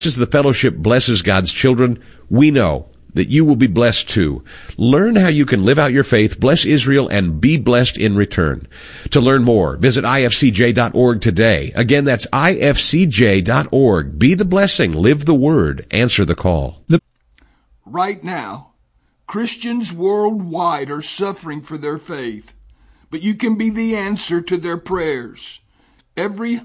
As the fellowship blesses God's children, we know that you will be blessed too. Learn how you can live out your faith, bless Israel, and be blessed in return. To learn more, visit ifcj.org today. Again, that's ifcj.org. Be the blessing, live the word, answer the call. Right now, Christians worldwide are suffering for their faith, but you can be the answer to their prayers. Every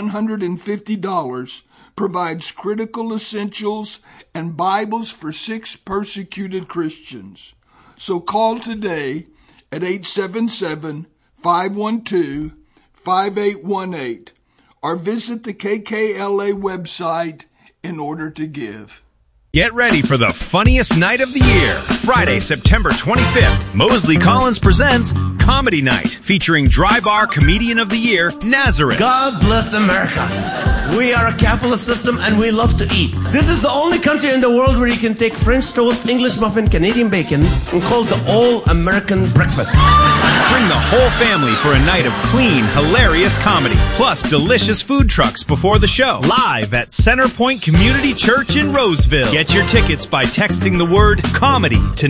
$150 provides critical essentials and Bibles for 6 persecuted Christians. So call today at 877-512-5818 or visit the KKLA website in order to give. Get ready for the funniest night of the year. Friday, September 25th, Mosley Collins presents Comedy Night, featuring Dry Bar Comedian of the Year, Nazareth. God bless America. We are a capitalist system and we love to eat. This is the only country in the world where you can take French toast, English muffin, Canadian bacon, and call it the all-American breakfast. Bring the whole family for a night of clean, hilarious comedy, plus delicious food trucks before the show. Live at Centerpoint Community Church in Roseville. Get your tickets by texting the word comedy to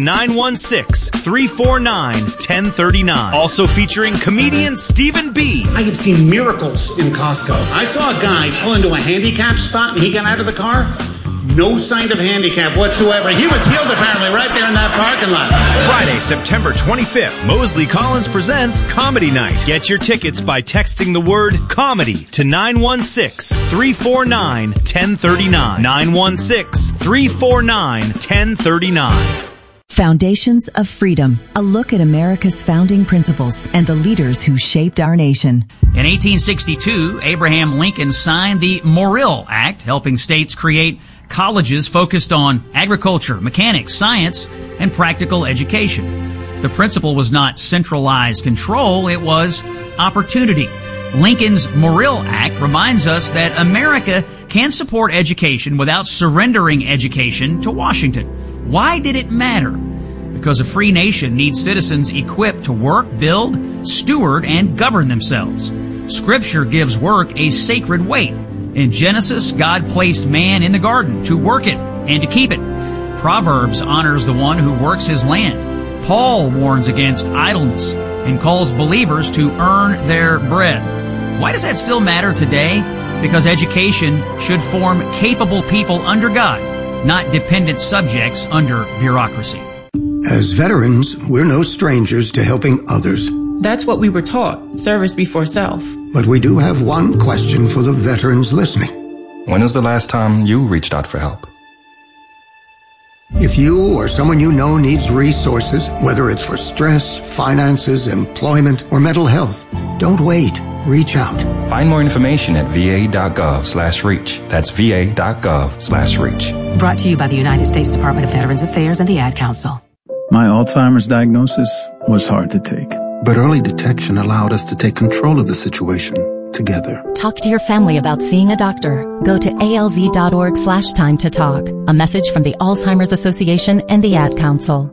916-349-1039. Also featuring comedian Stephen B. I have seen miracles in Costco. I saw a guy pull into a handicap spot and he got out of the car. No sign of handicap whatsoever. He was healed apparently right there in that parking lot. Friday, September 25th, Mosley Collins presents Comedy Night. Get your tickets by texting the word comedy to 916-349-1039. 916-349-1039. Foundations of Freedom, a look at America's founding principles and the leaders who shaped our nation. In 1862, Abraham Lincoln signed the Morrill Act, helping states create colleges focused on agriculture, mechanics, science, and practical education. The principle was not centralized control, it was opportunity. Lincoln's Morrill Act reminds us that America can support education without surrendering education to Washington. Why did it matter? Because a free nation needs citizens equipped to work, build, steward, and govern themselves. Scripture gives work a sacred weight. In Genesis, God placed man in the garden to work it and to keep it. Proverbs honors the one who works his land. Paul warns against idleness and calls believers to earn their bread. Why does that still matter today? Because education should form capable people under God, not dependent subjects under bureaucracy. As veterans, we're no strangers to helping others. That's what we were taught, service before self. But we do have one question for the veterans listening. When was the last time you reached out for help? If you or someone you know needs resources, whether it's for stress, finances, employment, or mental health, don't wait. Reach out. Find more information at va.gov/reach. That's va.gov/reach. Brought to you by the United States Department of Veterans Affairs and the Ad Council. My Alzheimer's diagnosis was hard to take. But early detection allowed us to take control of the situation together. Talk to your family about seeing a doctor. Go to alz.org/time to talk. A message from the Alzheimer's Association and the Ad Council.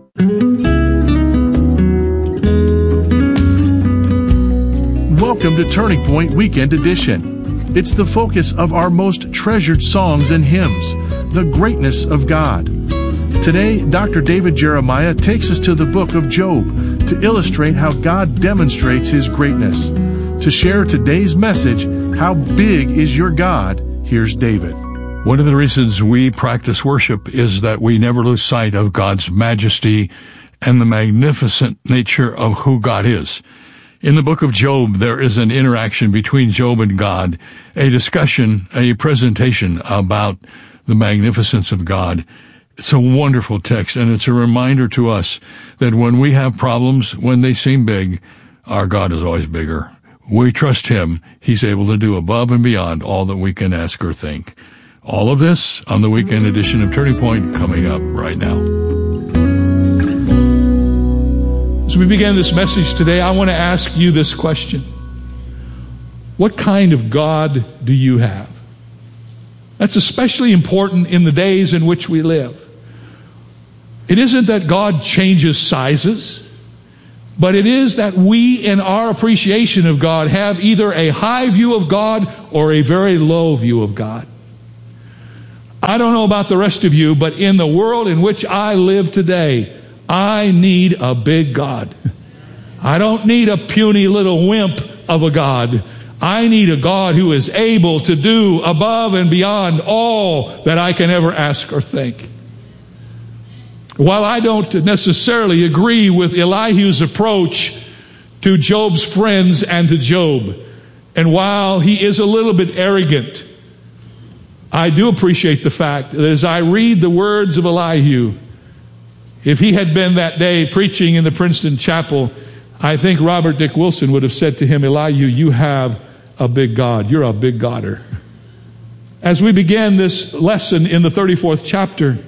Welcome to Turning Point Weekend Edition. It's the focus of our most treasured songs and hymns, the greatness of God. Today, Dr. David Jeremiah takes us to the book of Job to illustrate how God demonstrates His greatness. To share today's message, How Big Is Your God? Here's David. One of the reasons we practice worship is that we never lose sight of God's majesty and the magnificent nature of who God is. In the book of Job, there is an interaction between Job and God, a discussion, a presentation about the magnificence of God. It's a wonderful text, and it's a reminder to us that when we have problems, when they seem big, our God is always bigger. We trust Him. He's able to do above and beyond all that we can ask or think. All of this on the weekend edition of Turning Point coming up right now. As we begin this message today, I want to ask you this question. What kind of God do you have? That's especially important in the days in which we live. It isn't that God changes sizes, but it is that we, in our appreciation of God, have either a high view of God or a very low view of God. I don't know about the rest of you, but in the world in which I live today, I need a big God. I don't need a puny little wimp of a God. I need a God who is able to do above and beyond all that I can ever ask or think. While I don't necessarily agree with Elihu's approach to Job's friends and to Job, and while he is a little bit arrogant, I do appreciate the fact that as I read the words of Elihu, if he had been that day preaching in the Princeton Chapel, I think Robert Dick Wilson would have said to him, Elihu, you have a big God. You're a big Godder. As we begin this lesson in the 34th chapter,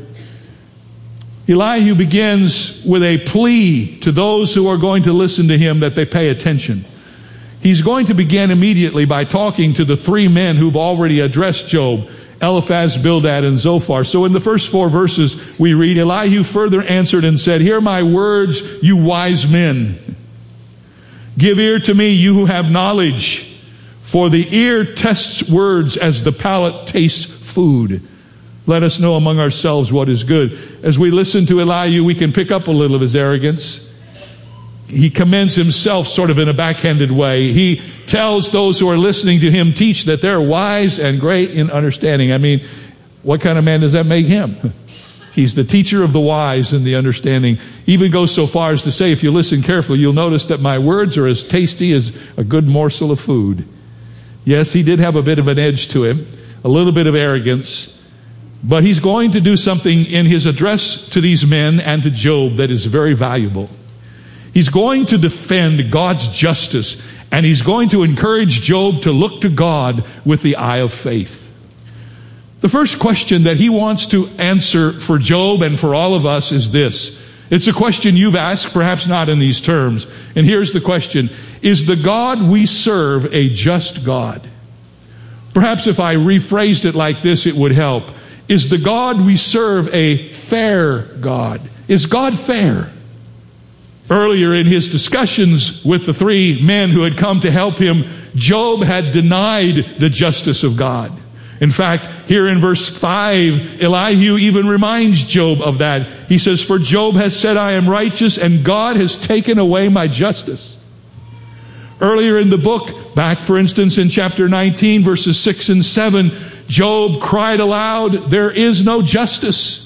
Elihu begins with a plea to those who are going to listen to him that they pay attention. He's going to begin immediately by talking to the three men who've already addressed Job, Eliphaz, Bildad, and Zophar. So in the first 4 verses we read, Elihu further answered and said, hear my words, you wise men. Give ear to me, you who have knowledge. For the ear tests words as the palate tastes food. Let us know among ourselves what is good. As we listen to Elihu, we can pick up a little of his arrogance. He commends himself sort of in a backhanded way. He tells those who are listening to him teach that they're wise and great in understanding. I mean, what kind of man does that make him? He's the teacher of the wise in the understanding. Even goes so far as to say, if you listen carefully, you'll notice that my words are as tasty as a good morsel of food. Yes, he did have a bit of an edge to him, a little bit of arrogance, but he's going to do something in his address to these men and to Job that is very valuable. He's going to defend God's justice, and he's going to encourage Job to look to God with the eye of faith. The first question that he wants to answer for Job and for all of us is this. It's a question you've asked, perhaps not in these terms. And here's the question. Is the God we serve a just God? Perhaps if I rephrased it like this, it would help. Is the God we serve a fair God? Is God fair? Earlier in his discussions with the three men who had come to help him, Job had denied the justice of God. In fact, here in verse 5, Elihu even reminds Job of that. He says, for Job has said, I am righteous, and God has taken away my justice. Earlier in the book, back for instance in chapter 19, verses 6 and 7, Job cried aloud, there is no justice.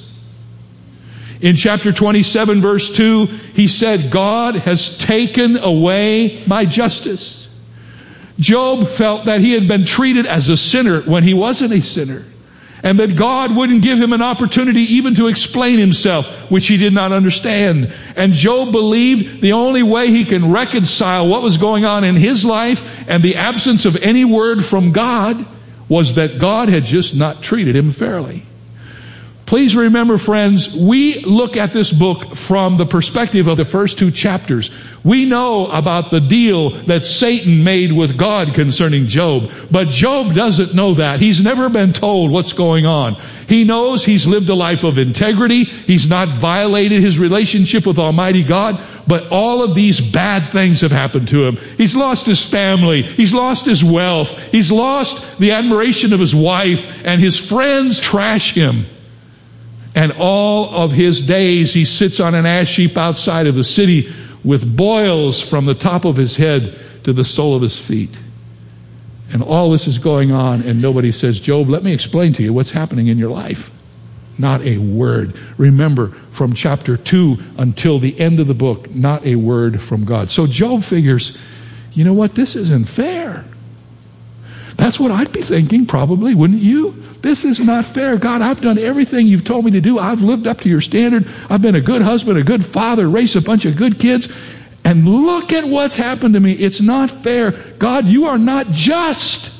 In chapter 27, verse 2, he said, God has taken away my justice. Job felt that he had been treated as a sinner when he wasn't a sinner, and that God wouldn't give him an opportunity even to explain himself, which he did not understand. And Job believed the only way he can reconcile what was going on in his life and the absence of any word from God was that God had just not treated him fairly. Please remember, friends, we look at this book from the perspective of the first 2 chapters. We know about the deal that Satan made with God concerning Job, but Job doesn't know that. He's never been told what's going on. He knows he's lived a life of integrity. He's not violated his relationship with Almighty God, but all of these bad things have happened to him. He's lost his family. He's lost his wealth. He's lost the admiration of his wife, and his friends trash him. And all of his days, he sits on an ash heap outside of the city with boils from the top of his head to the sole of his feet. And all this is going on, and nobody says, Job, let me explain to you what's happening in your life. Not a word. Remember, from chapter 2 until the end of the book, not a word from God. So Job figures, you know what, this isn't fair. That's what I'd be thinking, probably, wouldn't you? This is not fair. God, I've done everything you've told me to do. I've lived up to your standard. I've been a good husband, a good father, raised a bunch of good kids. And look at what's happened to me. It's not fair. God, you are not just.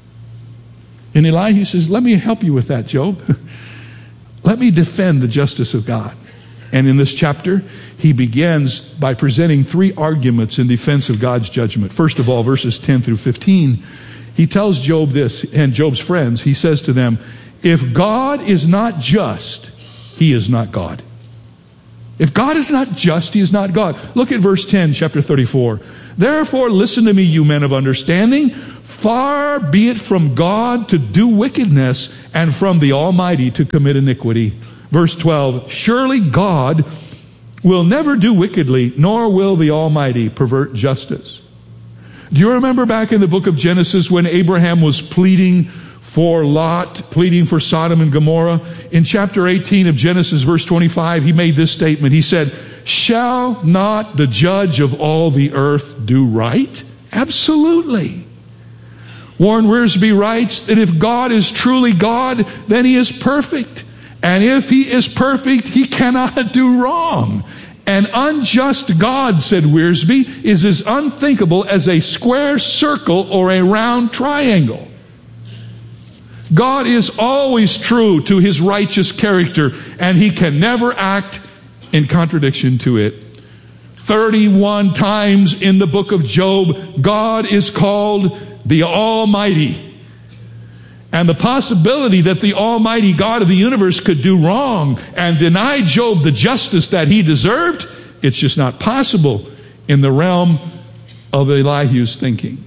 And Elihu says, let me help you with that, Job. Let me defend the justice of God. And in this chapter, he begins by presenting 3 arguments in defense of God's judgment. First of all, verses 10 through 15. He tells Job this, and Job's friends, he says to them, if God is not just, he is not God. If God is not just, he is not God. Look at verse 10, chapter 34. Therefore, listen to me, you men of understanding, Far be it from God to do wickedness, and from the Almighty to commit iniquity. Verse 12, surely God will never do wickedly, nor will the Almighty pervert justice. Do you remember back in the book of Genesis when Abraham was pleading for Lot, pleading for Sodom and Gomorrah? In chapter 18 of Genesis, verse 25, he made this statement. He said, shall not the judge of all the earth do right? Absolutely. Warren Wiersbe writes that if God is truly God, then he is perfect. And if he is perfect, he cannot do wrong. An unjust God, said Wiersbe, is as unthinkable as a square circle or a round triangle. God is always true to his righteous character, and he can never act in contradiction to it. 31 times in the book of Job, God is called the Almighty. And the possibility that the Almighty God of the universe could do wrong and deny Job the justice that he deserved, it's just not possible in the realm of Elihu's thinking.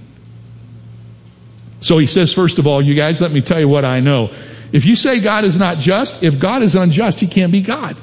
So he says, first of all, you guys, let me tell you what I know. If you say God is not just, if God is unjust, he can't be God.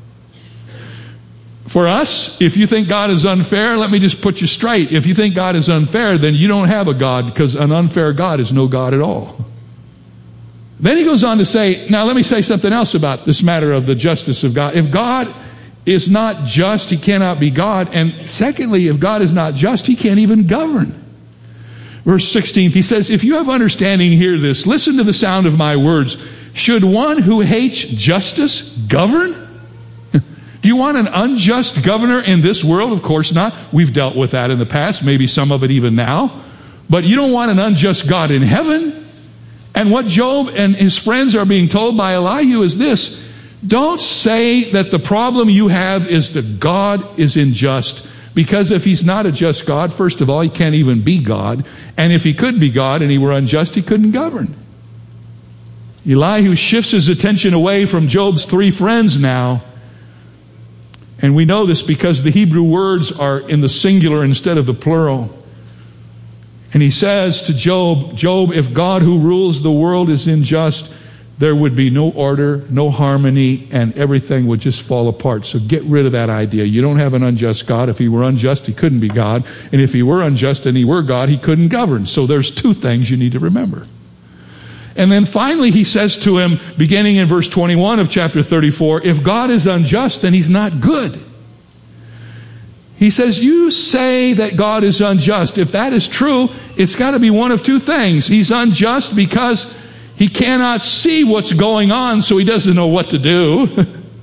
For us, if you think God is unfair, let me just put you straight. If you think God is unfair, then you don't have a God, because an unfair God is no God at all. Then he goes on to say, now let me say something else about this matter of the justice of God. If God is not just, he cannot be God. And secondly, if God is not just, he can't even govern. Verse 16, he says, if you have understanding, hear this. Listen to the sound of my words. Should one who hates justice govern? Do you want an unjust governor in this world? Of course not. We've dealt with that in the past, maybe some of it even now. But you don't want an unjust God in heaven. And what Job and his friends are being told by Elihu is this: don't say that the problem you have is that God is unjust, because if he's not a just God, first of all, he can't even be God. And if he could be God and he were unjust, he couldn't govern. Elihu shifts his attention away from Job's three friends now. And we know this because the Hebrew words are in the singular instead of the plural. And he says to Job, Job, if God who rules the world is unjust, there would be no order, no harmony, and everything would just fall apart. So get rid of that idea. You don't have an unjust God. If he were unjust, he couldn't be God. And if he were unjust and he were God, he couldn't govern. So there's two things you need to remember. And then finally he says to him, beginning in verse 21 of chapter 34, if God is unjust, then he's not good. He says, you say that God is unjust. If that is true, it's got to be one of two things. He's unjust because he cannot see what's going on, so he doesn't know what to do.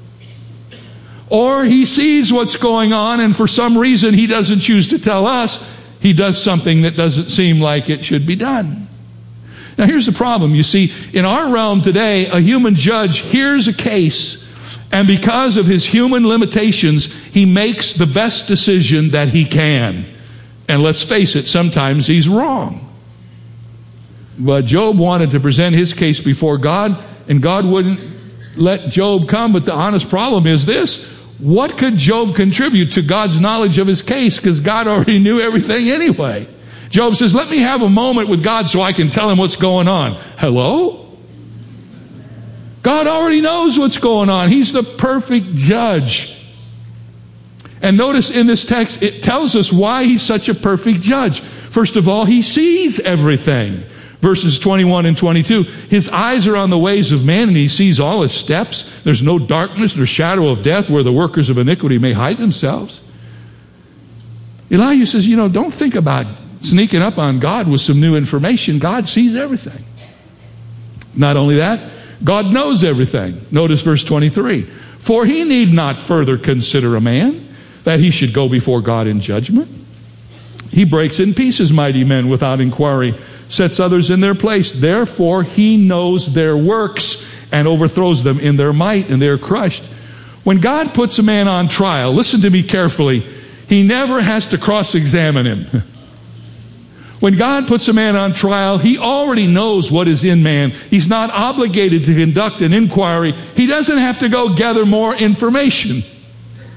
Or he sees what's going on, and for some reason he doesn't choose to tell us. He does something that doesn't seem like it should be done. Now here's the problem. You see, in our realm today, a human judge hears a case, and because of his human limitations, he makes the best decision that he can. And let's face it, sometimes he's wrong. But Job wanted to present his case before God, and God wouldn't let Job come. But the honest problem is this: what could Job contribute to God's knowledge of his case? Because God already knew everything anyway. Job says, let me have a moment with God so I can tell him what's going on. Hello? God already knows what's going on. He's the perfect judge. And notice in this text, it tells us why he's such a perfect judge. First of all, he sees everything. Verses 21 and 22, his eyes are on the ways of man, and he sees all his steps. There's no darkness nor shadow of death where the workers of iniquity may hide themselves. Elihu says, don't think about sneaking up on God with some new information. God sees everything. Not only that, God knows everything. Notice verse 23. For he need not further consider a man, that he should go before God in judgment. He breaks in pieces mighty men without inquiry, sets others in their place. Therefore he knows their works and overthrows them in their might, and they are crushed. When God puts a man on trial, listen to me carefully, he never has to cross-examine him. When God puts a man on trial, he already knows what is in man. He's not obligated to conduct an inquiry. He doesn't have to go gather more information.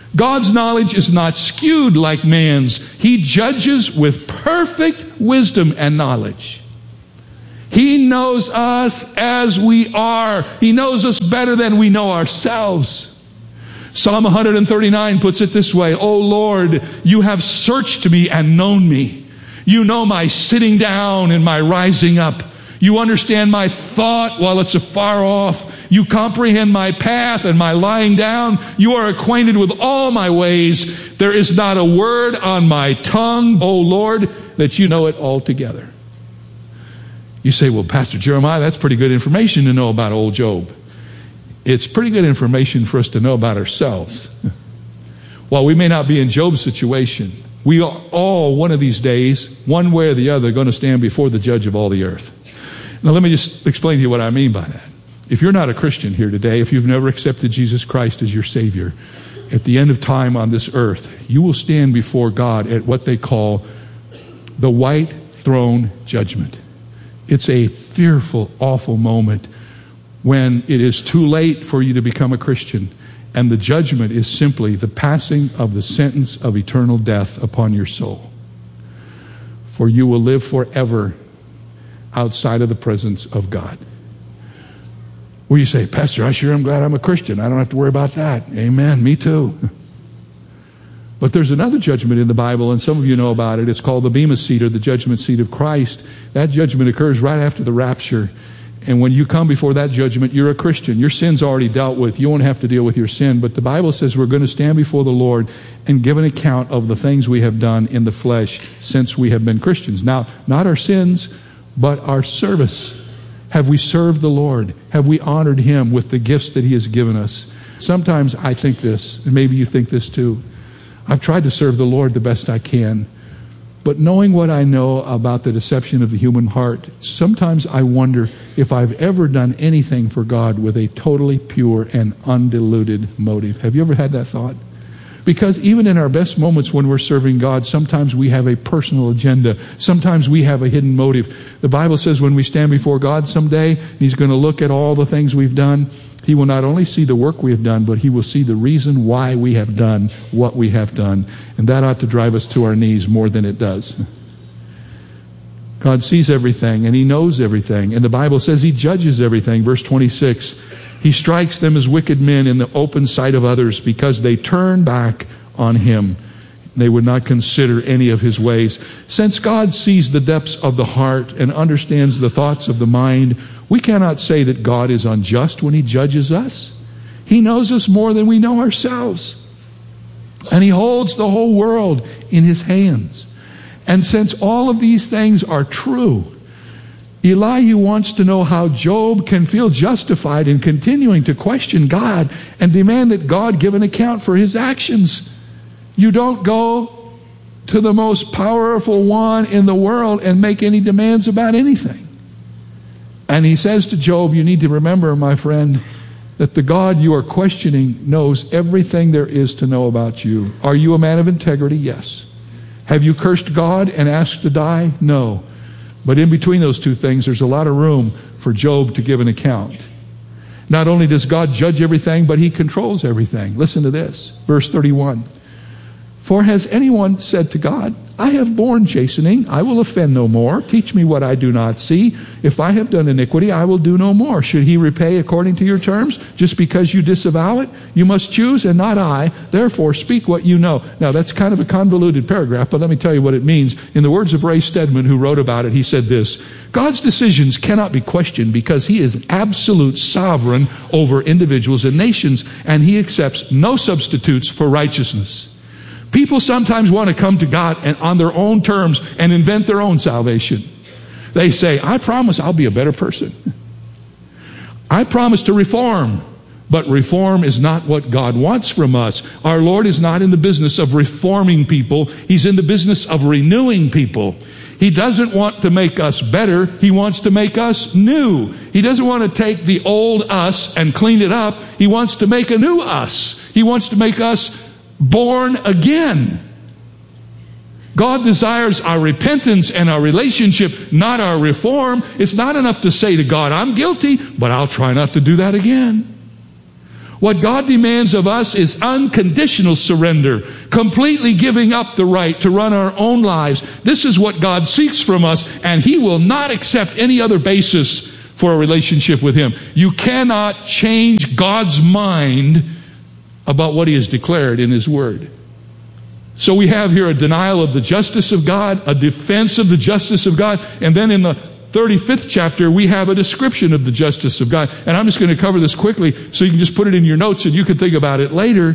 God's knowledge is not skewed like man's. He judges with perfect wisdom and knowledge. He knows us as we are. He knows us better than we know ourselves. Psalm 139 puts it this way, O Lord, you have searched me and known me. You know my sitting down and my rising up. You understand my thought while it's afar off. You comprehend my path and my lying down. You are acquainted with all my ways. There is not a word on my tongue, O Lord, that you know it altogether. You say, well, Pastor Jeremiah, that's pretty good information to know about old Job. It's pretty good information for us to know about ourselves. While we may not be in Job's situation, we are all one of these days, one way or the other, going to stand before the judge of all the earth. Now, let me just explain to you what I mean by that. If you're not a Christian here today, if you've never accepted Jesus Christ as your Savior, at the end of time on this earth, you will stand before God at what they call the white throne judgment. It's a fearful, awful moment when it is too late for you to become a Christian, and the judgment is simply the passing of the sentence of eternal death upon your soul. For you will live forever outside of the presence of God. Well, you say, Pastor, I sure am glad I'm a Christian. I don't have to worry about that. Amen. Me too. But there's another judgment in the Bible, and some of you know about it. It's called the Bema Seat, or the judgment seat of Christ. That judgment occurs right after the rapture. And when you come before that judgment, you're a Christian. Your sin's already dealt with. You won't have to deal with your sin. But the Bible says we're going to stand before the Lord and give an account of the things we have done in the flesh since we have been Christians. Now, not our sins, but our service. Have we served the Lord? Have we honored Him with the gifts that He has given us? Sometimes I think this, and maybe you think this too. I've tried to serve the Lord the best I can. But knowing what I know about the deception of the human heart, sometimes I wonder if I've ever done anything for God with a totally pure and undiluted motive. Have you ever had that thought? Because even in our best moments when we're serving God, sometimes we have a personal agenda. Sometimes we have a hidden motive. The Bible says when we stand before God someday, He's going to look at all the things we've done. He will not only see the work we have done, but He will see the reason why we have done what we have done. And that ought to drive us to our knees more than it does. God sees everything and He knows everything. And the Bible says He judges everything. Verse 26, He strikes them as wicked men in the open sight of others because they turn back on Him. They would not consider any of His ways. Since God sees the depths of the heart and understands the thoughts of the mind, we cannot say that God is unjust when He judges us. He knows us more than we know ourselves. And He holds the whole world in His hands. And since all of these things are true, Elihu wants to know how Job can feel justified in continuing to question God and demand that God give an account for his actions. You don't go to the most powerful one in the world and make any demands about anything. And he says to Job, you need to remember, my friend, that the God you are questioning knows everything there is to know about you. Are you a man of integrity? Yes. Have you cursed God and asked to die? No. But in between those two things, there's a lot of room for Job to give an account. Not only does God judge everything, but He controls everything. Listen to this. Verse 31. For has anyone said to God, I have borne chastening, I will offend no more. Teach me what I do not see. If I have done iniquity, I will do no more. Should He repay according to your terms? Just because you disavow it? You must choose and not I. Therefore, speak what you know. Now, that's kind of a convoluted paragraph, but let me tell you what it means. In the words of Ray Stedman, who wrote about it, he said this: God's decisions cannot be questioned because He is absolute sovereign over individuals and nations, and He accepts no substitutes for righteousness. People sometimes want to come to God and on their own terms and invent their own salvation. They say, I promise I'll be a better person. I promise to reform. But reform is not what God wants from us. Our Lord is not in the business of reforming people. He's in the business of renewing people. He doesn't want to make us better. He wants to make us new. He doesn't want to take the old us and clean it up. He wants to make a new us. He wants to make us born again. God desires our repentance and our relationship, not our reform. It's not enough to say to God, I'm guilty, but I'll try not to do that again. What God demands of us is unconditional surrender, completely giving up the right to run our own lives. This is what God seeks from us, and He will not accept any other basis for a relationship with Him. You cannot change God's mind about what He has declared in His Word. So we have here a denial of the justice of God, a defense of the justice of God, and then in the 35th chapter, we have a description of the justice of God. And I'm just going to cover this quickly so you can just put it in your notes and you can think about it later.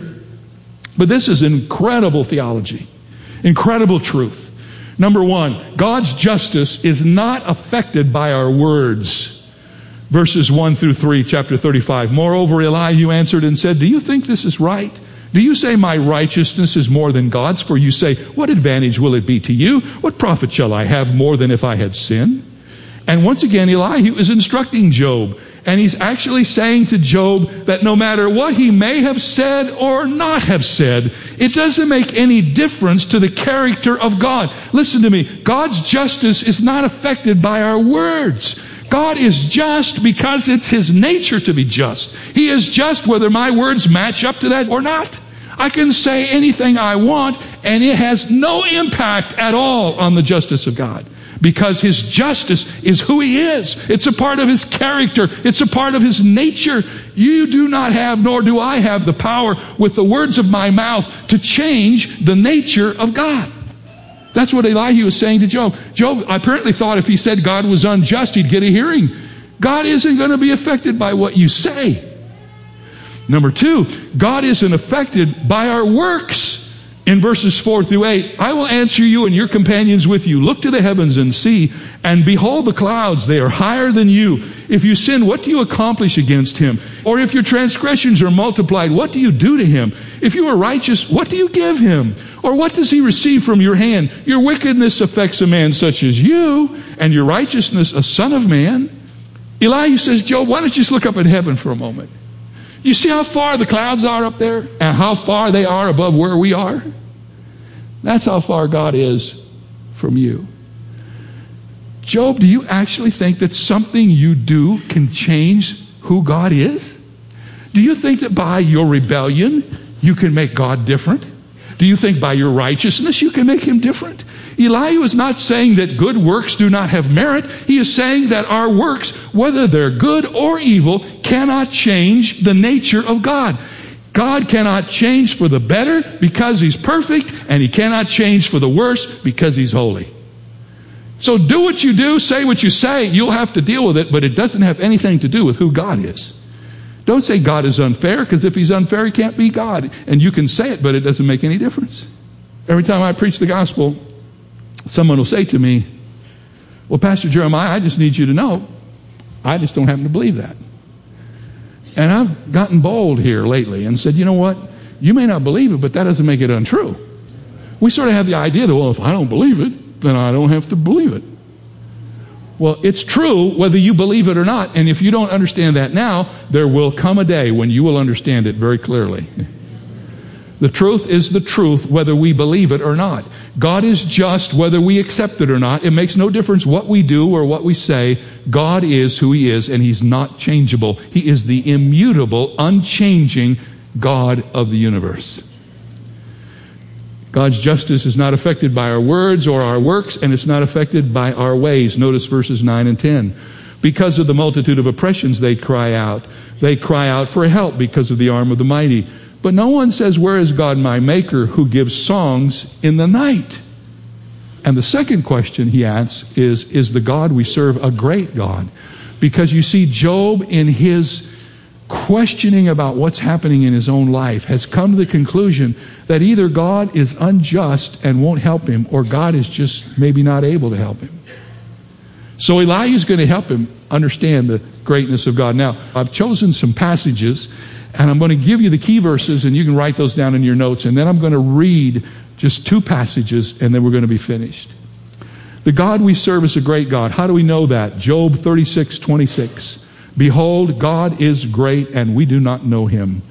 But this is incredible theology, incredible truth. Number one, God's justice is not affected by our words. Verses 1 through 3, chapter 35. Moreover, Elihu answered and said, do you think this is right? Do you say my righteousness is more than God's? For you say, what advantage will it be to you? What profit shall I have more than if I had sinned? And once again, Elihu is instructing Job. And he's actually saying to Job that no matter what he may have said or not have said, it doesn't make any difference to the character of God. Listen to me. God's justice is not affected by our words. God is just because it's His nature to be just. He is just whether my words match up to that or not. I can say anything I want, and it has no impact at all on the justice of God. Because His justice is who He is. It's a part of His character. It's a part of His nature. You do not have, nor do I have, the power with the words of my mouth to change the nature of God. That's what Elihu was saying to Job. Job apparently thought if he said God was unjust, he'd get a hearing. God isn't going to be affected by what you say. Number two, God isn't affected by our works. In verses 4 through 8, I will answer you and your companions with you. Look to the heavens and see, and behold the clouds, they are higher than you. If you sin, what do you accomplish against Him? Or if your transgressions are multiplied, what do you do to Him? If you are righteous, what do you give Him? Or what does He receive from your hand? Your wickedness affects a man such as you, and your righteousness a son of man. Elihu says, Job, why don't you just look up at heaven for a moment? You see how far the clouds are up there and how far they are above where we are? That's how far God is from you. Job, do you actually think that something you do can change who God is? Do you think that by your rebellion you can make God different? Do you think by your righteousness you can make Him different? Elihu is not saying that good works do not have merit. He is saying that our works, whether they're good or evil, cannot change the nature of God. God cannot change for the better because He's perfect, and He cannot change for the worse because He's holy. So do what you do, say what you say, you'll have to deal with it, but it doesn't have anything to do with who God is. Don't say God is unfair, because if He's unfair, He can't be God. And you can say it, but it doesn't make any difference. Every time I preach the gospel, someone will say to me, well, Pastor Jeremiah, I just need you to know, I just don't happen to believe that. And I've gotten bold here lately and said, you know what? You may not believe it, but that doesn't make it untrue. We sort of have the idea that, well, if I don't believe it, then I don't have to believe it. Well, it's true whether you believe it or not. And if you don't understand that now, there will come a day when you will understand it very clearly. The truth is the truth whether we believe it or not. God is just whether we accept it or not. It makes no difference what we do or what we say. God is who He is, and He's not changeable. He is the immutable, unchanging God of the universe. God's justice is not affected by our words or our works, and it's not affected by our ways. Notice verses 9 and 10. Because of the multitude of oppressions, they cry out. They cry out for help because of the arm of the mighty. But no one says, where is God my maker, who gives songs in the night? And the second question he asks is the God we serve a great God? Because you see, Job, in his questioning about what's happening in his own life, has come to the conclusion that either God is unjust and won't help him, or God is just maybe not able to help him. So Elihu is going to help him understand the greatness of God. Now, I've chosen some passages, and I'm going to give you the key verses, and you can write those down in your notes, and then I'm going to read just two passages, and then we're going to be finished. The God we serve is a great God. How do we know that? Job 36:26. Behold, God is great, and we do not know Him.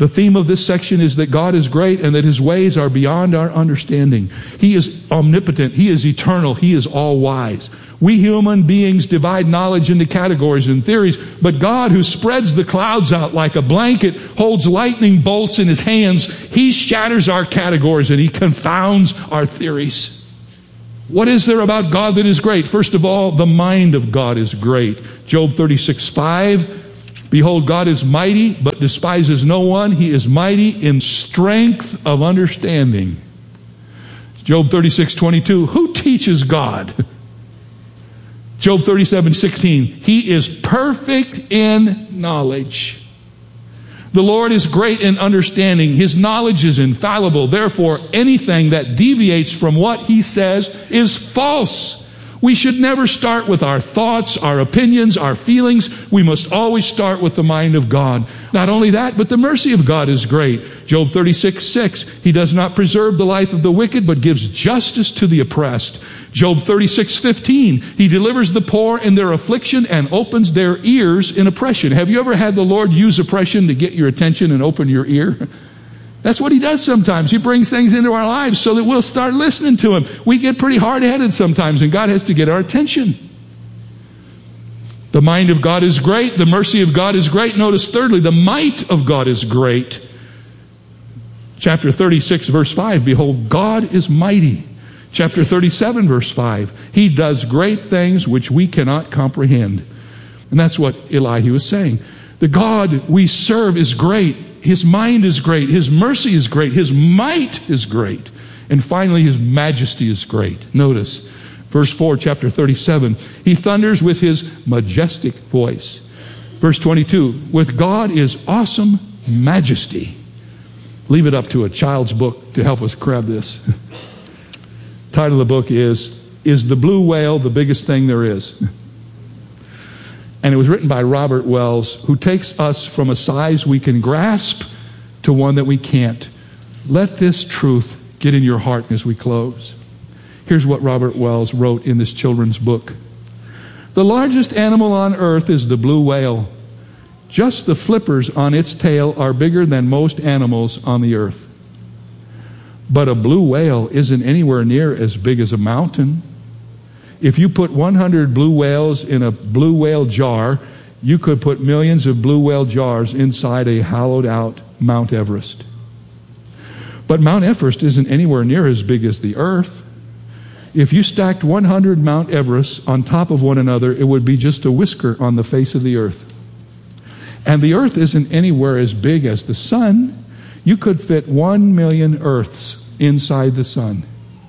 The theme of this section is that God is great and that His ways are beyond our understanding. He is omnipotent. He is eternal. He is all-wise. We human beings divide knowledge into categories and theories, but God, who spreads the clouds out like a blanket, holds lightning bolts in His hands. He shatters our categories and He confounds our theories. What is there about God that is great? First of all, the mind of God is great. Job 36:5. Behold, God is mighty, but despises no one. He is mighty in strength of understanding. Job 36:22. Who teaches God? Job 37:16. He is perfect in knowledge. The Lord is great in understanding. His knowledge is infallible. Therefore, anything that deviates from what He says is false. We should never start with our thoughts, our opinions, our feelings. We must always start with the mind of God. Not only that, but the mercy of God is great. Job 36:6. He does not preserve the life of the wicked, but gives justice to the oppressed. Job 36:15. He delivers the poor in their affliction and opens their ears in oppression. Have you ever had the Lord use oppression to get your attention and open your ear? That's what He does sometimes. He brings things into our lives so that we'll start listening to Him. We get pretty hard-headed sometimes, and God has to get our attention. The mind of God is great. The mercy of God is great. Notice thirdly, the might of God is great. Chapter 36, verse 5, behold, God is mighty. Chapter 37, verse 5, He does great things which we cannot comprehend. And that's what Elihu was saying. The God we serve is great. His mind is great. His mercy is great. His might is great. And finally, His majesty is great. Notice, verse 4, chapter 37. He thunders with His majestic voice. Verse 22. With God is awesome majesty. Leave it up to a child's book to help us grab this. Title of the book is the Blue Whale the Biggest Thing There Is? And it was written by Robert Wells, who takes us from a size we can grasp to one that we can't. Let this truth get in your heart as we close. Here's what Robert Wells wrote in this children's book. The largest animal on earth is the blue whale. Just the flippers on its tail are bigger than most animals on the earth. But a blue whale isn't anywhere near as big as a mountain. If you put 100 blue whales in a blue whale jar, you could put millions of blue whale jars inside a hollowed out Mount Everest. But Mount Everest isn't anywhere near as big as the earth. If you stacked 100 Mount Everests on top of one another, it would be just a whisker on the face of the earth. And the earth isn't anywhere as big as the sun. You could fit 1 million earths inside the sun.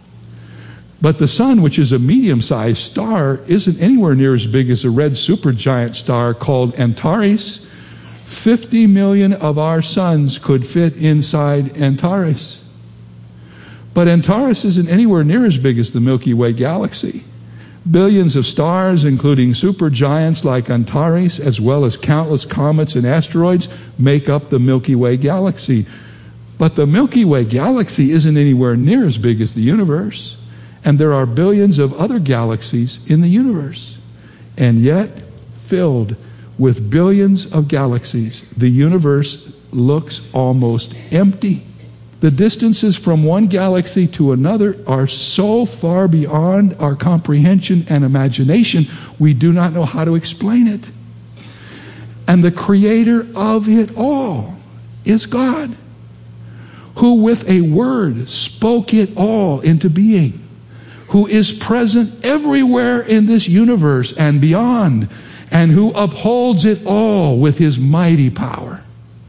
But the sun, which is a medium-sized star, isn't anywhere near as big as a red supergiant star called Antares. 50 million of our suns could fit inside Antares. But Antares isn't anywhere near as big as the Milky Way galaxy. Billions of stars, including supergiants like Antares, as well as countless comets and asteroids, make up the Milky Way galaxy. But the Milky Way galaxy isn't anywhere near as big as the universe. And there are billions of other galaxies in the universe. And yet, filled with billions of galaxies, the universe looks almost empty. The distances from one galaxy to another are so far beyond our comprehension and imagination, we do not know how to explain it. And the creator of it all is God, who with a word spoke it all into being, who is present everywhere in this universe and beyond, and who upholds it all with His mighty power.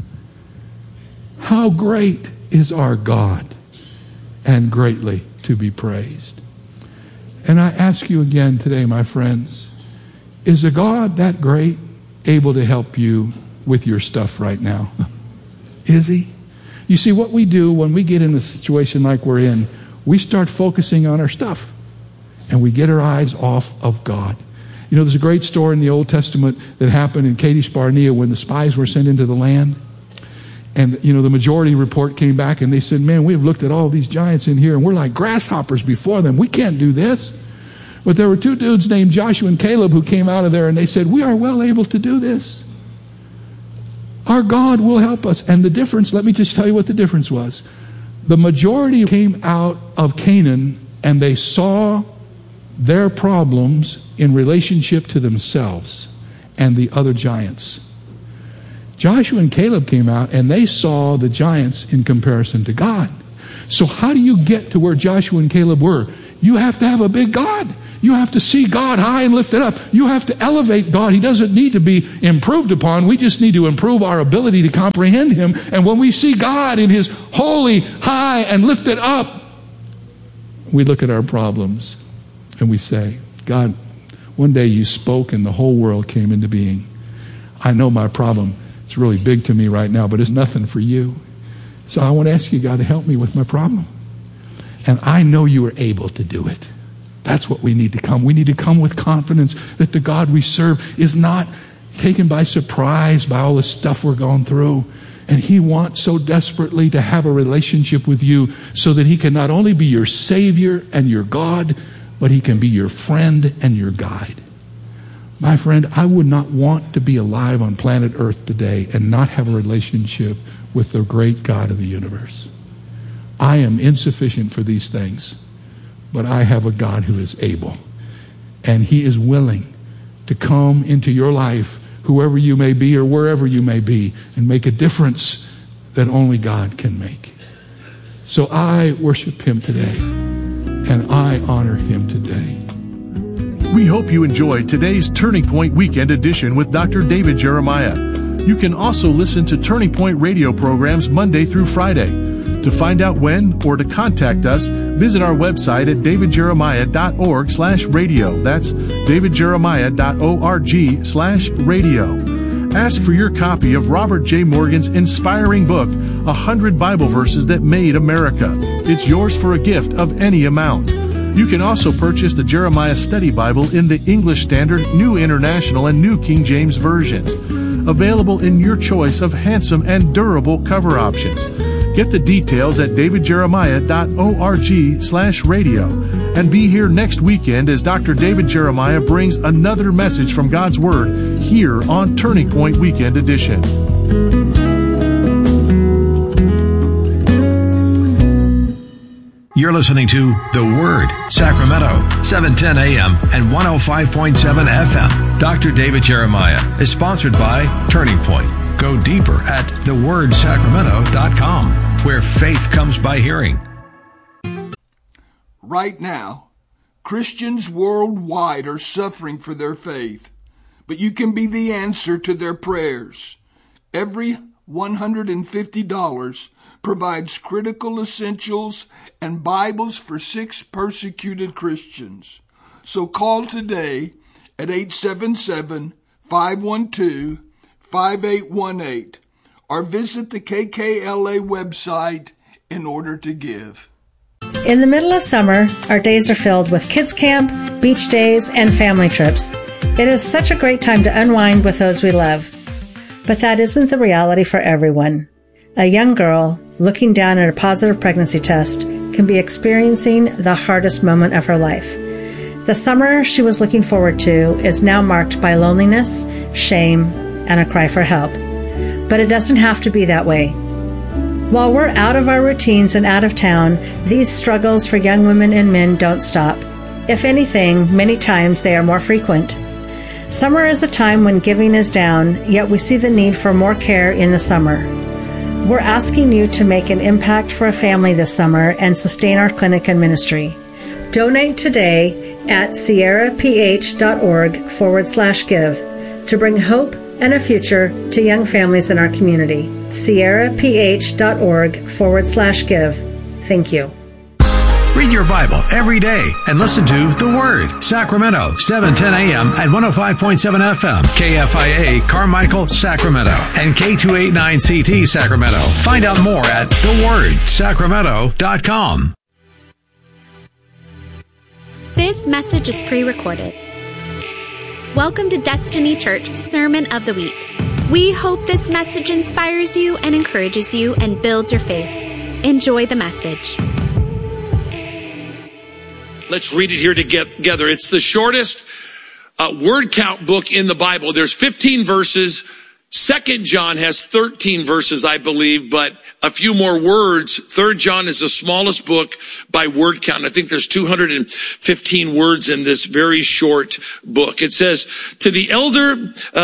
How great is our God, and greatly to be praised. And I ask you again today, my friends, is a God that great able to help you with your stuff right now? Is He? You see, what we do when we get in a situation like we're in, we start focusing on our stuff. And we get our eyes off of God. You know, there's a great story in the Old Testament that happened in Kadesh Barnea when the spies were sent into the land. And, you know, the majority report came back and they said, man, we've looked at all these giants in here and we're like grasshoppers before them. We can't do this. But there were two dudes named Joshua and Caleb who came out of there and they said, we are well able to do this. Our God will help us. And the difference, let me just tell you what the difference was. The majority came out of Canaan and they saw their problems in relationship to themselves and the other giants. Joshua and Caleb came out and they saw the giants in comparison to God. So how do you get to where Joshua and Caleb were? You have to have a big God. You have to see God high and lifted up. You have to elevate God. He doesn't need to be improved upon. We just need to improve our ability to comprehend Him. And when we see God in His holy, high, and lifted up, we look at our problems and we say, God, one day you spoke and the whole world came into being. I know my problem is really big to me right now, but it's nothing for you. So I want to ask you, God, to help me with my problem. And I know you are able to do it. That's what we need to come. We need to come with confidence that the God we serve is not taken by surprise by all the stuff we're going through. And He wants so desperately to have a relationship with you so that He can not only be your Savior and your God, but He can be your friend and your guide. My friend, I would not want to be alive on planet Earth today and not have a relationship with the great God of the universe. I am insufficient for these things. But I have a God who is able. And He is willing to come into your life, whoever you may be or wherever you may be, and make a difference that only God can make. So I worship Him today, and I honor Him today. We hope you enjoyed today's Turning Point Weekend Edition with Dr. David Jeremiah. You can also listen to Turning Point radio programs Monday through Friday. To find out when or to contact us, visit our website at davidjeremiah.org/radio. That's davidjeremiah.org/radio. Ask for your copy of Robert J. Morgan's inspiring book, 100 Bible Verses That Made America. It's yours for a gift of any amount. You can also purchase the Jeremiah Study Bible in the English Standard, New International, and New King James versions. Available in your choice of handsome and durable cover options. Get the details at davidjeremiah.org/radio and be here next weekend as Dr. David Jeremiah brings another message from God's Word here on Turning Point Weekend Edition. You're listening to The Word, Sacramento, 710 AM and 105.7 FM. Dr. David Jeremiah is sponsored by Turning Point. Go deeper at thewordsacramento.com, where faith comes by hearing. Right now, Christians worldwide are suffering for their faith, but you can be the answer to their prayers. Every $150 provides critical essentials and Bibles for 6 persecuted Christians. So call today at 877-512-5818 or visit the KKLA website in order to give. In the middle of summer, our days are filled with kids camp, beach days, and family trips. It is such a great time to unwind with those we love. But that isn't the reality for everyone. A young girl looking down at a positive pregnancy test can be experiencing the hardest moment of her life. The summer she was looking forward to is now marked by loneliness, shame, and a cry for help. But it doesn't have to be that way. While we're out of our routines and out of town, these struggles for young women and men don't stop. If anything, many times they are more frequent. Summer is a time when giving is down, yet we see the need for more care in the summer. We're asking you to make an impact for a family this summer and sustain our clinic and ministry. Donate today at sierraph.org/give to bring hope and a future to young families in our community. sierraph.org/give. Thank you. Read your Bible every day and listen to The Word, Sacramento, 710 AM and 105.7 FM, KFIA, Carmichael, Sacramento, and K289CT, Sacramento. Find out more at thewordsacramento.com. This message is pre-recorded. Welcome to Destiny Church Sermon of the Week. We hope this message inspires you and encourages you and builds your faith. Enjoy the message. Let's read it here together. It's the shortest word count book in the Bible. There's 15 verses, 2 John has 13 verses, I believe, but a few more words. 3 John is the smallest book by word count. I think there's 215 words in this very short book. It says, to the elder,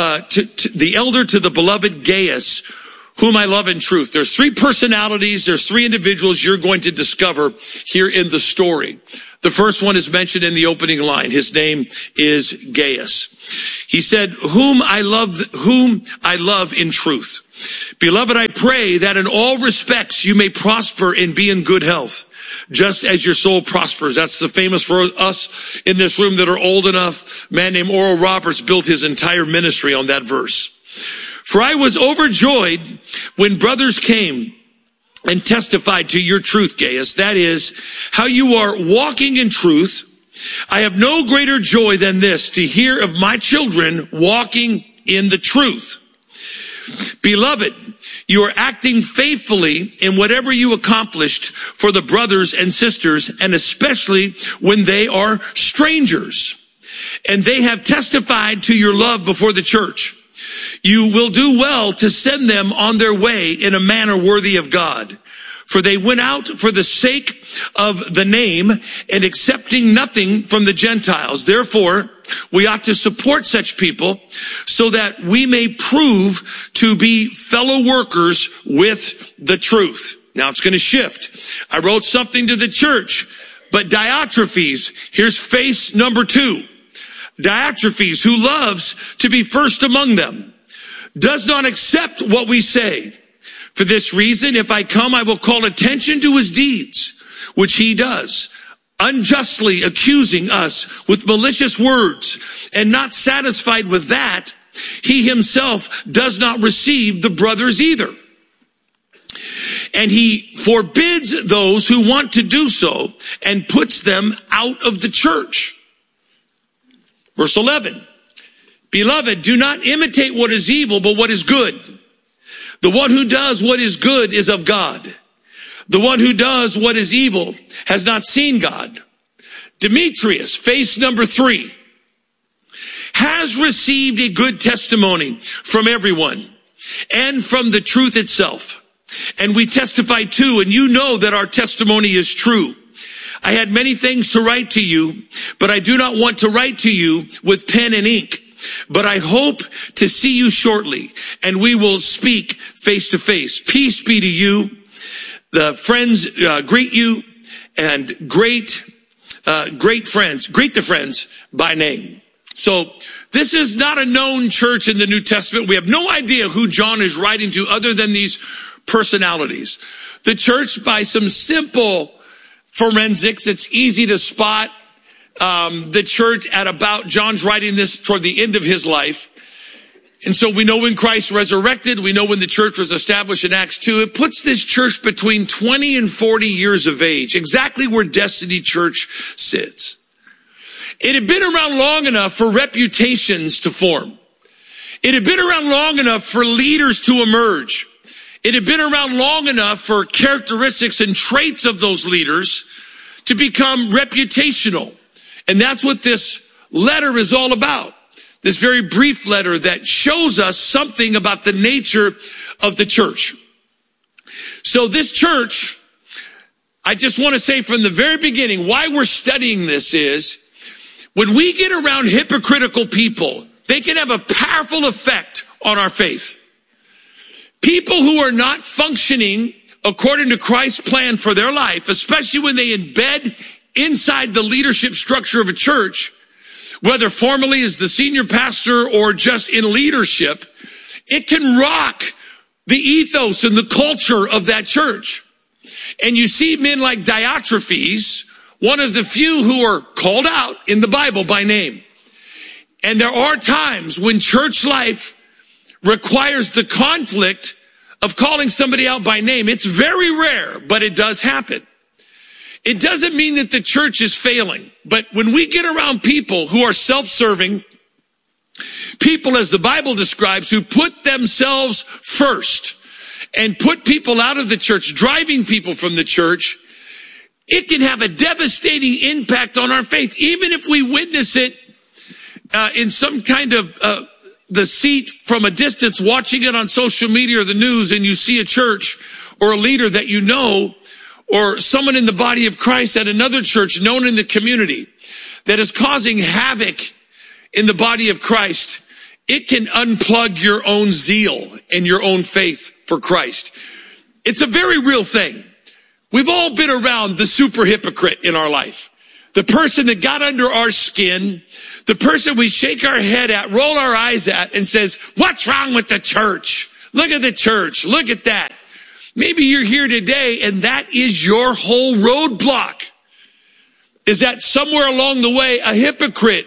to the beloved Gaius, whom I love in truth. There's 3 personalities. There's 3 individuals you're going to discover here in the story. The first one is mentioned in the opening line. His name is Gaius. He said, whom I love in truth. Beloved, I pray that in all respects you may prosper and be in good health, just as your soul prospers. That's the famous for us in this room that are old enough. A man named Oral Roberts built his entire ministry on that verse. For I was overjoyed when brothers came and testified to your truth, Gaius. That is, how you are walking in truth. I have no greater joy than this, to hear of my children walking in the truth. Beloved, you are acting faithfully in whatever you accomplished for the brothers and sisters, and especially when they are strangers. And they have testified to your love before the church. You will do well to send them on their way in a manner worthy of God. For they went out for the sake of the name and accepting nothing from the Gentiles. Therefore, we ought to support such people so that we may prove to be fellow workers with the truth. Now it's going to shift. I wrote something to the church, but Diotrephes, here's face number 2. Diotrephes, who loves to be first among them, does not accept what we say. For this reason, if I come, I will call attention to his deeds, which he does, unjustly accusing us with malicious words, and not satisfied with that, he himself does not receive the brothers either. And he forbids those who want to do so and puts them out of the church. Verse 11, beloved, do not imitate what is evil, but what is good. The one who does what is good is of God. The one who does what is evil has not seen God. Demetrius, face number 3, has received a good testimony from everyone and from the truth itself. And we testify too, and you know that our testimony is true. I had many things to write to you, but I do not want to write to you with pen and ink. But I hope to see you shortly, and we will speak face to face. Peace be to you. The friends greet you, and great friends, greet the friends by name. So this is not a known church in the New Testament. We have no idea who John is writing to other than these personalities. The church, by some simple forensics, it's easy to spot the church at about, John's writing this toward the end of his life. And so we know when Christ resurrected, we know when the church was established in Acts 2. It puts this church between 20 and 40 years of age, exactly where Destiny Church sits. It had been around long enough for reputations to form. It had been around long enough for leaders to emerge. It had been around long enough for characteristics and traits of those leaders to become reputational. And that's what this letter is all about. This very brief letter that shows us something about the nature of the church. So this church, I just want to say from the very beginning, why we're studying this is, when we get around hypocritical people, they can have a powerful effect on our faith. People who are not functioning according to Christ's plan for their life, especially when they embed inside the leadership structure of a church, whether formally as the senior pastor or just in leadership, it can rock the ethos and the culture of that church. And you see men like Diotrephes, one of the few who are called out in the Bible by name. And there are times when church life requires the conflict of calling somebody out by name. It's very rare, but it does happen. It doesn't mean that the church is failing, but when we get around people who are self-serving, people, as the Bible describes, who put themselves first and put people out of the church, driving people from the church, it can have a devastating impact on our faith, even if we witness it in some kind of the seat from a distance watching it on social media or the news, and you see a church or a leader that you know, or someone in the body of Christ at another church known in the community that is causing havoc in the body of Christ, it can unplug your own zeal and your own faith for Christ. It's a very real thing. We've all been around the super hypocrite in our life. The person that got under our skin, the person we shake our head at, roll our eyes at, and says, what's wrong with the church? Look at the church. Look at that. Maybe you're here today and that is your whole roadblock. Is that somewhere along the way a hypocrite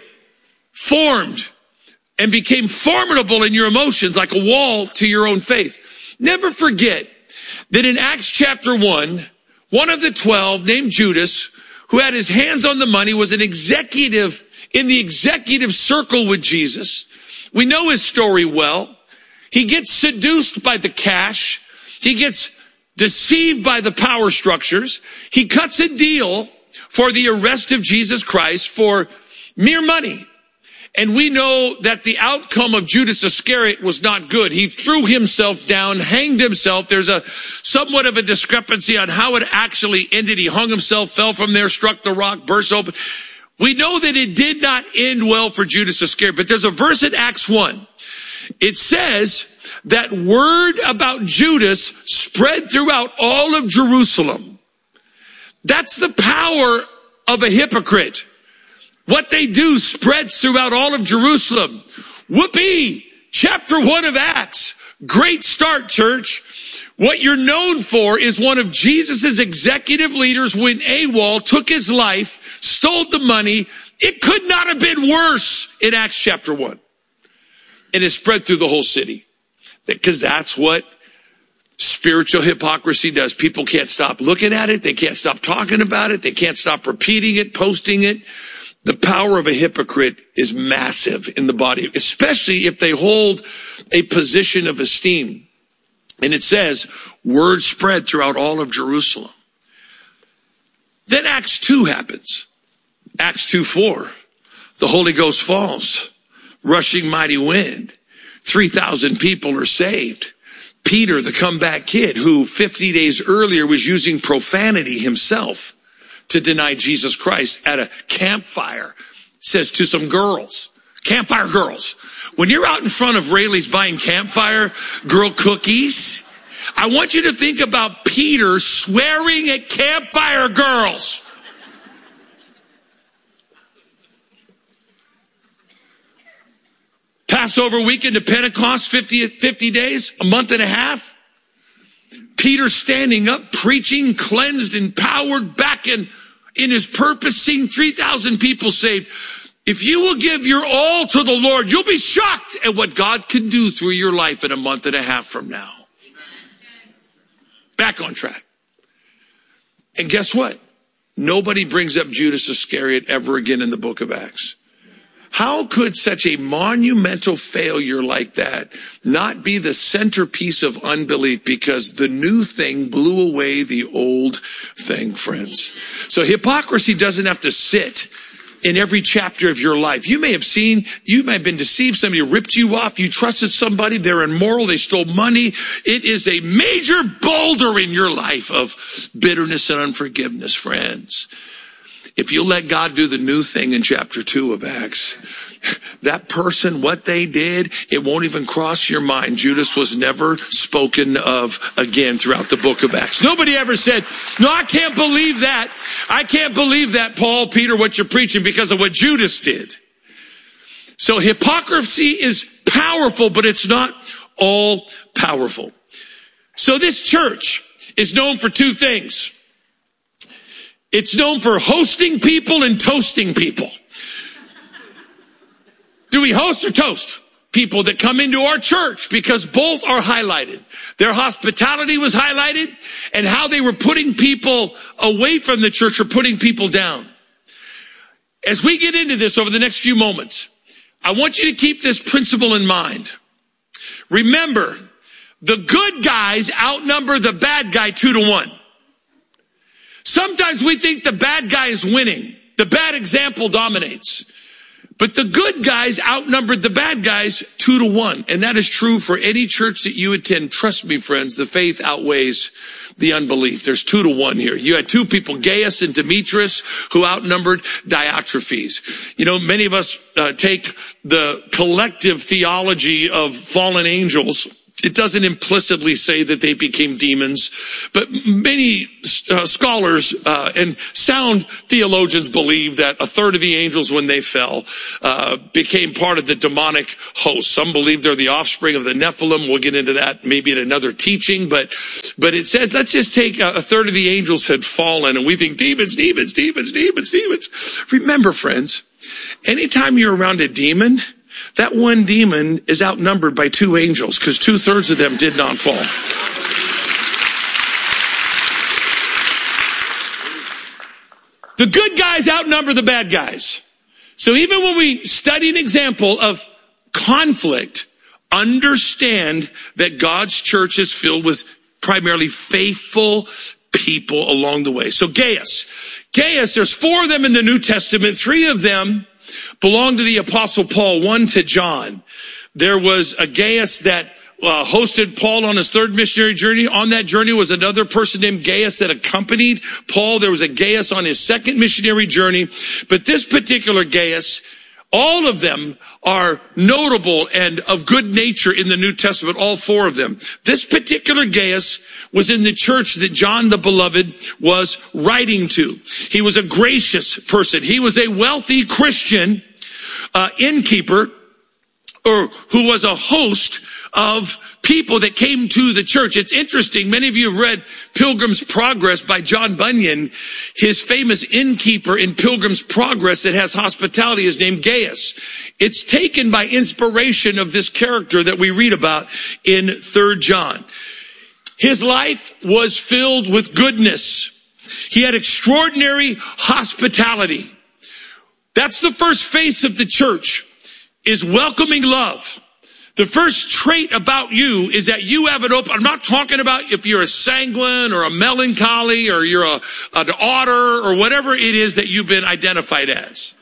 formed and became formidable in your emotions like a wall to your own faith. Never forget that in Acts chapter 1, one of the 12 named Judas, who had his hands on the money, was an executive in the executive circle with Jesus. We know his story well. He gets seduced by the cash. He gets deceived by the power structures. He cuts a deal for the arrest of Jesus Christ for mere money. And we know that the outcome of Judas Iscariot was not good. He threw himself down, hanged himself. There's a somewhat of a discrepancy on how it actually ended. He hung himself, fell from there, struck the rock, burst open. We know that it did not end well for Judas Iscariot, but there's a verse in Acts 1. It says that word about Judas spread throughout all of Jerusalem. That's the power of a hypocrite. What they do spreads throughout all of Jerusalem. Whoopee! Chapter 1 of Acts. Great start, church. What you're known for is one of Jesus' executive leaders went AWOL, took his life, stole the money. It could not have been worse in Acts chapter 1. And it spread through the whole city. Because that's what spiritual hypocrisy does. People can't stop looking at it. They can't stop talking about it. They can't stop repeating it, posting it. The power of a hypocrite is massive in the body, especially if they hold a position of esteem. And it says, word spread throughout all of Jerusalem. Then Acts 2 happens. Acts 2:4. The Holy Ghost falls. Rushing mighty wind. 3,000 people are saved. Peter, the comeback kid, who 50 days earlier was using profanity himself to deny Jesus Christ at a campfire, says to some girls, campfire girls, when you're out in front of Rayleigh's buying campfire girl cookies, I want you to think about Peter swearing at campfire girls. Passover weekend to Pentecost, 50 days, a month and a half. Peter standing up, preaching, cleansed, empowered, back in his purpose, seeing 3,000 people saved. If you will give your all to the Lord, you'll be shocked at what God can do through your life in a month and a half from now. Back on track. And guess what? Nobody brings up Judas Iscariot ever again in the book of Acts. How could such a monumental failure like that not be the centerpiece of unbelief? Because the new thing blew away the old thing, friends. So hypocrisy doesn't have to sit in every chapter of your life. You may have been deceived. Somebody ripped you off. You trusted somebody. They're immoral. They stole money. It is a major boulder in your life of bitterness and unforgiveness, friends. If you let God do the new thing in chapter 2 of Acts, that person, what they did, it won't even cross your mind. Judas was never spoken of again throughout the book of Acts. Nobody ever said, no, I can't believe that. I can't believe that, Paul, Peter, what you're preaching because of what Judas did. So hypocrisy is powerful, but it's not all powerful. So this church is known for two things. It's known for hosting people and toasting people. Do we host or toast people that come into our church? Because both are highlighted. Their hospitality was highlighted and how they were putting people away from the church or putting people down. As we get into this over the next few moments, I want you to keep this principle in mind. Remember, the good guys outnumber the bad guy 2-1. Sometimes we think the bad guy is winning. The bad example dominates. But the good guys outnumbered the bad guys 2-1. And that is true for any church that you attend. Trust me, friends, the faith outweighs the unbelief. There's 2-1 here. You had two people, Gaius and Demetrius, who outnumbered Diotrephes. You know, many of us take the collective theology of fallen angels. It doesn't implicitly say that they became demons, but many scholars and sound theologians believe that a third of the angels, when they fell, became part of the demonic host. Some believe they're the offspring of the Nephilim. We'll get into that maybe in another teaching, but it says, let's just take a third of the angels had fallen, and we think demons. Remember, friends, anytime you're around a demon, that one demon is outnumbered by 2 angels, because 2/3 of them did not fall. The good guys outnumber the bad guys. So even when we study an example of conflict, understand that God's church is filled with primarily faithful people along the way. So Gaius, there's 4 of them in the New Testament. 3 of them belong to the Apostle Paul, 1 to John. There was a Gaius that hosted Paul on his 3rd missionary journey. On that journey was another person named Gaius that accompanied Paul. There was a Gaius on his 2nd missionary journey. But this particular Gaius, all of them are notable and of good nature in the New Testament, all 4 of them. This particular Gaius was in the church that John the Beloved was writing to. He was a gracious person. He was a wealthy Christian innkeeper, or who was a host of people that came to the church. It's interesting. Many of you have read Pilgrim's Progress by John Bunyan. His famous innkeeper in Pilgrim's Progress that has hospitality is named Gaius. It's taken by inspiration of this character that we read about in 3 John. His life was filled with goodness. He had extraordinary hospitality. That's the first face of the church, is welcoming love. The first trait about you is that you have an open, I'm not talking about if you're a sanguine or a melancholy or you're an otter or whatever it is that you've been identified as.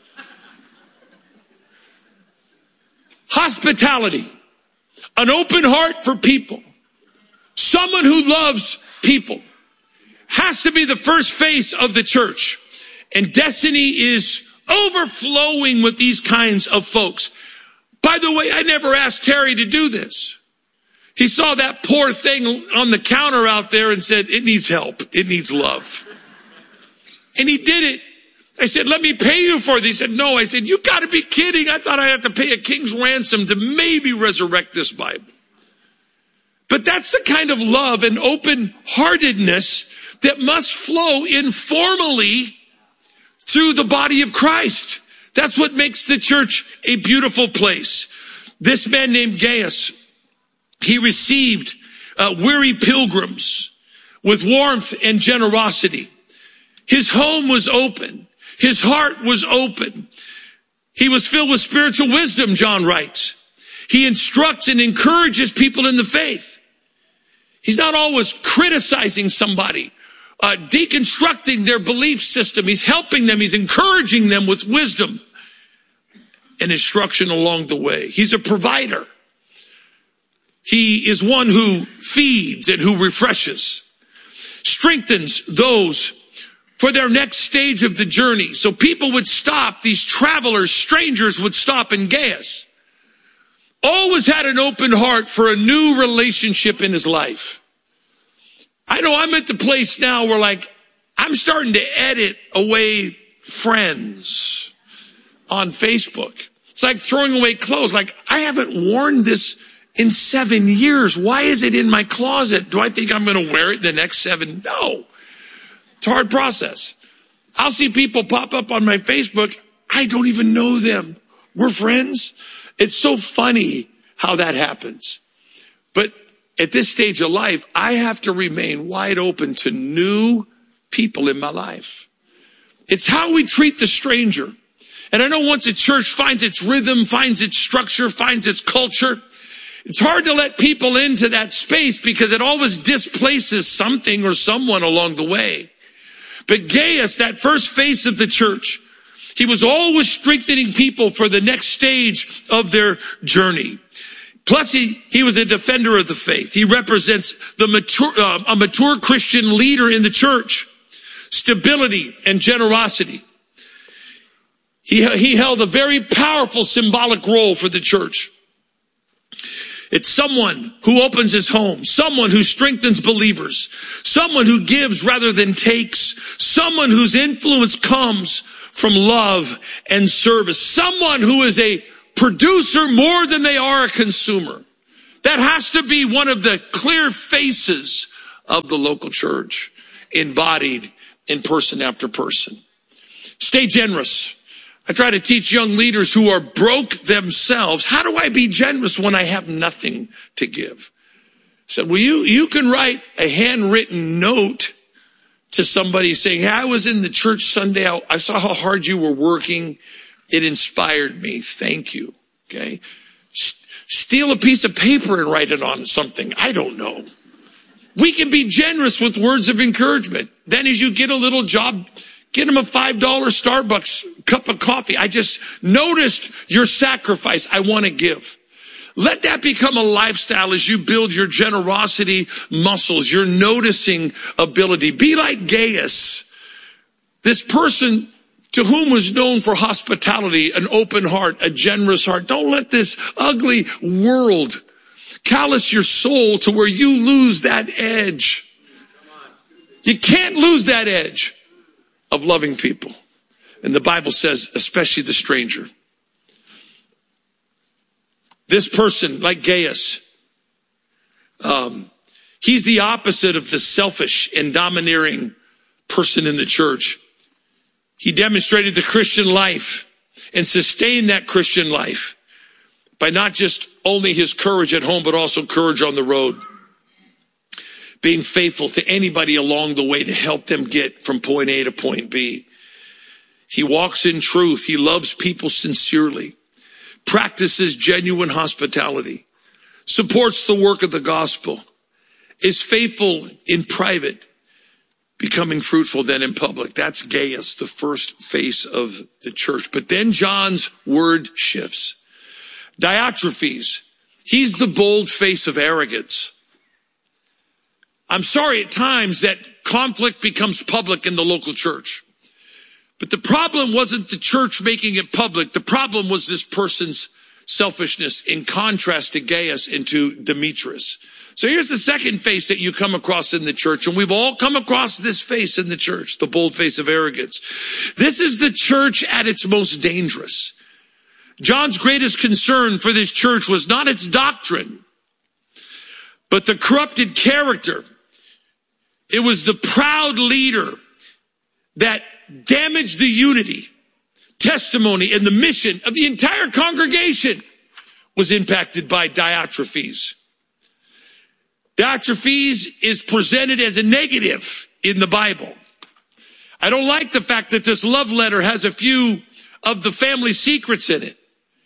Hospitality, an open heart for people, someone who loves people, has to be the first face of the church. And Destiny is overflowing with these kinds of folks. By the way, I never asked Terry to do this. He saw that poor thing on the counter out there and said, it needs help. It needs love. And he did it. I said, let me pay you for this. He said, no. I said, you gotta be kidding. I thought I'd have to pay a king's ransom to maybe resurrect this Bible. But that's the kind of love and open-heartedness that must flow informally through the body of Christ. That's what makes the church a beautiful place. This man named Gaius, he received weary pilgrims with warmth and generosity. His home was open. His heart was open. He was filled with spiritual wisdom, John writes. He instructs and encourages people in the faith. He's not always criticizing somebody, deconstructing their belief system. He's helping them. He's encouraging them with wisdom and instruction along the way. He's a provider. He is one who feeds and who refreshes, strengthens those for their next stage of the journey. So people would stop, these travelers, strangers would stop in Gaius. Always had an open heart for a new relationship in his life. I know I'm at the place now where I'm starting to edit away friends on Facebook. It's like throwing away clothes. I haven't worn this in 7 years. Why is it in my closet? Do I think I'm going to wear it the next 7? No. It's a hard process. I'll see people pop up on my Facebook. I don't even know them. We're friends. It's so funny how that happens. But at this stage of life, I have to remain wide open to new people in my life. It's how we treat the stranger. And I know once a church finds its rhythm, finds its structure, finds its culture, it's hard to let people into that space because it always displaces something or someone along the way. But Gaius, that first face of the church, He was always strengthening people for the next stage of their journey. Plus, he was a defender of the faith. He represents a mature Christian leader in the church. Stability and generosity. He held a very powerful symbolic role for the church. It's someone who opens his home, someone who strengthens believers, someone who gives rather than takes, someone whose influence comes from love and service, someone who is a producer more than they are a consumer. That has to be one of the clear faces of the local church, embodied in person after person. Stay generous. I try to teach young leaders who are broke themselves, how do I be generous when I have nothing to give? So you can write a handwritten note to somebody saying, hey, I was in the church Sunday. I saw how hard you were working. It inspired me. Thank you. Okay. Steal a piece of paper and write it on something. I don't know. We can be generous with words of encouragement. Then as you get a little job, get them a $5 Starbucks cup of coffee. I just noticed your sacrifice. I want to give. Let that become a lifestyle as you build your generosity muscles, your noticing ability. Be like Gaius, this person to whom was known for hospitality, an open heart, a generous heart. Don't let this ugly world callous your soul to where you lose that edge. You can't lose that edge of loving people. And the Bible says, especially the stranger. This person, like Gaius, he's the opposite of the selfish and domineering person in the church. He demonstrated the Christian life and sustained that Christian life by not just only his courage at home, but also courage on the road. Being faithful to anybody along the way to help them get from point A to point B. He walks in truth. He loves people sincerely. Practices genuine hospitality. Supports the work of the gospel. Is faithful in private. Becoming fruitful then in public. That's Gaius, the first face of the church. But then John's word shifts. Diotrephes. He's the bold face of arrogance. I'm sorry at times that conflict becomes public in the local church. But the problem wasn't the church making it public. The problem was this person's selfishness in contrast to Gaius and to Demetrius. So here's the second face that you come across in the church, and we've all come across this face in the church, the bold face of arrogance. This is the church at its most dangerous. John's greatest concern for this church was not its doctrine, but the corrupted character. It was the proud leader that damaged the unity, testimony, and the mission of the entire congregation was impacted by Diotrephes. Diotrephes is presented as a negative in the Bible. I don't like the fact that this love letter has a few of the family secrets in it.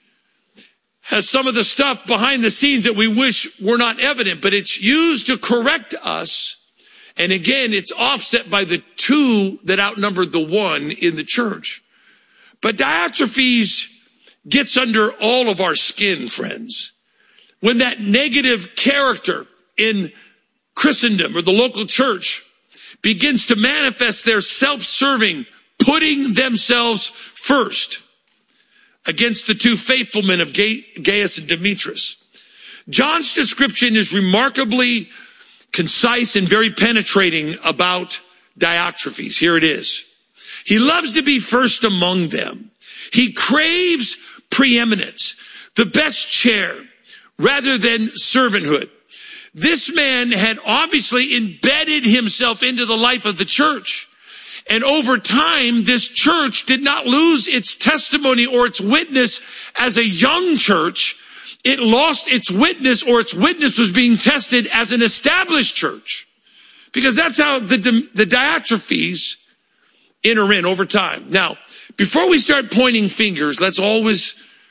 Has some of the stuff behind the scenes that we wish were not evident, but it's used to correct us. And again, it's offset by the two that outnumbered the one in the church. But Diotrephes gets under all of our skin, friends. When that negative character in Christendom or the local church begins to manifest their self-serving, putting themselves first against the two faithful men of Gaius and Demetrius. John's description is remarkably concise and very penetrating about Diotrephes. Here it is. He loves to be first among them. He craves preeminence, the best chair, rather than servanthood. This man had obviously embedded himself into the life of the church. And over time, this church did not lose its testimony or its witness as a young church. It lost its witness, or its witness was being tested as an established church. Because that's how the Diotrephes enter in over time. Now, before we start pointing fingers, let's always,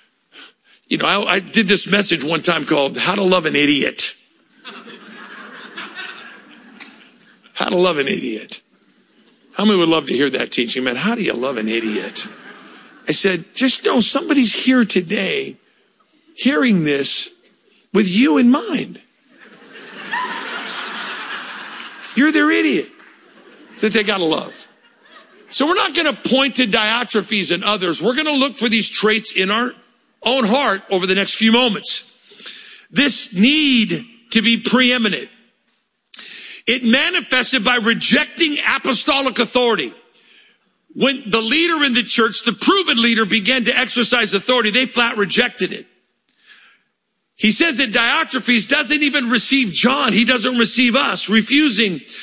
I did this message one time called How to Love an Idiot. How to love an idiot. How many would love to hear that teaching, man? How do you love an idiot? I said, just know somebody's here today hearing this with you in mind. You're their idiot that they gotta love. So we're not going to point to Diotrephes and others. We're going to look for these traits in our own heart over the next few moments. This need to be preeminent. It manifested by rejecting apostolic authority. When the leader in the church, the proven leader, began to exercise authority, they flat rejected it. He says that Diotrephes doesn't even receive John. He doesn't receive us, refusing